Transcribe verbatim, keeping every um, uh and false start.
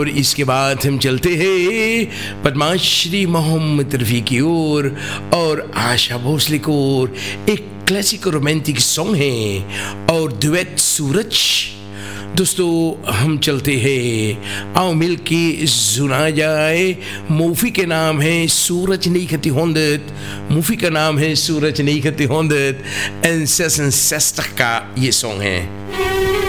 और इसके बाद हम चलते हैं पद्माश्री मोहम्मद रफ़ी की ओर और आशा भोसले की ओर। एक क्लासिक रोमांटिक सॉन्ग है और डुएट सूरज। दोस्तों हम चलते हैं, आओ मिल के सुना जाए। मूवी के नाम है सूरज नहीं खती होंदत, मूवी का नाम है सूरज नहीं खती होंदत एंड सेसन सेस्टक का ये सॉन्ग है।